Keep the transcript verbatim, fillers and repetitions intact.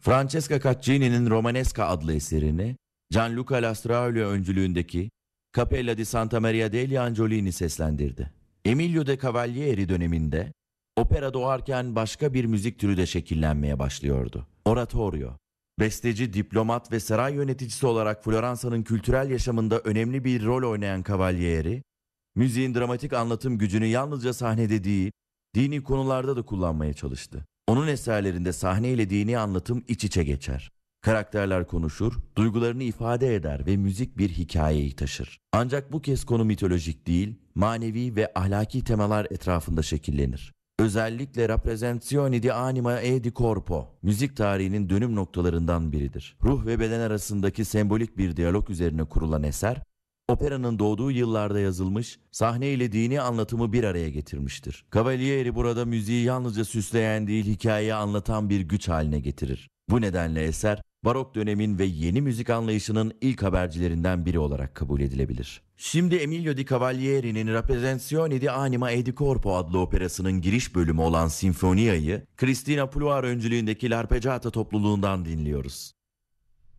Francesca Caccini'nin Romanesca adlı eserini Gianluca Lastraulio öncülüğündeki Cappella di Santa Maria degli Angiolini seslendirdi. Emilio de Cavalieri döneminde opera doğarken başka bir müzik türü de şekillenmeye başlıyordu. Oratorio. Besteci, diplomat ve saray yöneticisi olarak Floransa'nın kültürel yaşamında önemli bir rol oynayan Cavalieri, müziğin dramatik anlatım gücünü yalnızca sahnede değil, dini konularda da kullanmaya çalıştı. Onun eserlerinde sahne ile dini anlatım iç içe geçer. Karakterler konuşur, duygularını ifade eder ve müzik bir hikayeyi taşır. Ancak bu kez konu mitolojik değil, manevi ve ahlaki temalar etrafında şekillenir. Özellikle Rappresentazioni di Anima e di Corpo, müzik tarihinin dönüm noktalarından biridir. Ruh ve beden arasındaki sembolik bir diyalog üzerine kurulan eser, operanın doğduğu yıllarda yazılmış, sahne ile dini anlatımı bir araya getirmiştir. Cavalieri burada müziği yalnızca süsleyen değil, hikayeyi anlatan bir güç haline getirir. Bu nedenle eser, barok dönemin ve yeni müzik anlayışının ilk habercilerinden biri olarak kabul edilebilir. Şimdi Emilio di Cavalieri'nin Rappresentazioni di Anima e di Corpo adlı operasının giriş bölümü olan Sinfonia'yı Cristina Pluar öncülüğündeki L'Arpeggiata topluluğundan dinliyoruz.